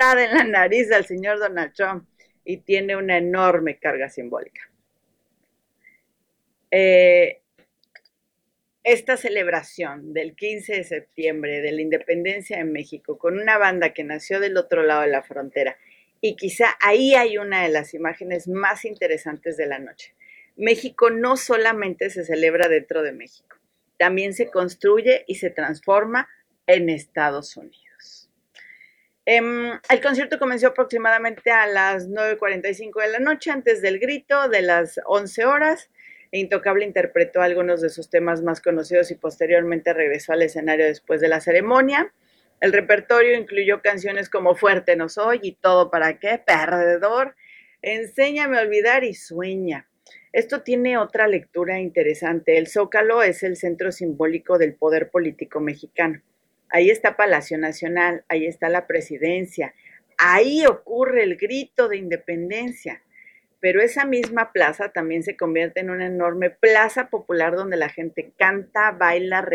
patada en la nariz al señor Donald Trump y tiene una enorme carga simbólica. Eh, esta celebración del 15 de septiembre de la independencia de México con una banda que nació del otro lado de la frontera, y quizá ahí hay una de las imágenes más interesantes de la noche. México no solamente se celebra dentro de México, también se construye y se transforma en Estados Unidos. El concierto comenzó aproximadamente a las 9:45 de la noche, antes del grito de las 11 horas. Intocable interpretó algunos de sus temas más conocidos y posteriormente regresó al escenario después de la ceremonia. El repertorio incluyó canciones como Fuerte no soy y Todo para qué, Perdedor, Enséñame a olvidar y Sueña. Esto tiene otra lectura interesante. El Zócalo es el centro simbólico del poder político mexicano. Ahí está Palacio Nacional, ahí está la presidencia, ahí ocurre el grito de independencia. Pero esa misma plaza también se convierte en una enorme plaza popular donde la gente canta, baila,